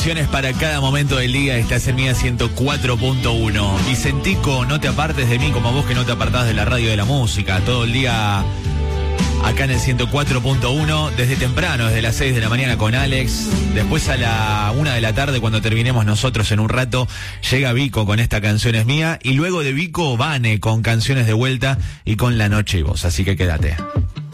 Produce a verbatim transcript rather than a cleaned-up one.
canciones para cada momento del día. Estás en Mía ciento cuatro punto uno. Vicentico, no te apartes de mí como vos que no te apartás de la radio de la música. Todo el día acá en el ciento cuatro punto uno, desde temprano, desde las seis de la mañana con Alex. Después a la una de la tarde, cuando terminemos nosotros en un rato, llega Vico con esta canción es mía. Y luego de Vico, Vane con Canciones de Vuelta y con La Noche y Vos. Así que quédate.